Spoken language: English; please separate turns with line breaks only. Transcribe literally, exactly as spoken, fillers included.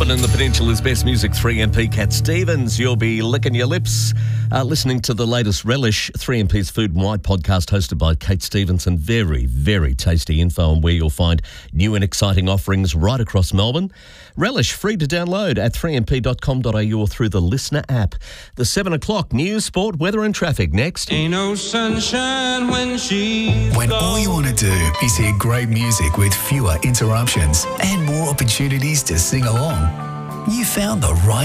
Melbourne and the Peninsula's best music, three M P Cat Stevens. You'll be licking your lips uh, listening to the latest Relish, three M P's Food and Wine podcast hosted by Kate Stevenson. Very, very tasty info on where you'll find new and exciting offerings right across Melbourne. Relish, free to download at three m p dot com dot a u or through the Listener app. The seven o'clock news, sport, weather and traffic next.
Ain't no sunshine when she
When
goes.
all you want to do is hear great music with fewer interruptions and more opportunities to sing along, you found the right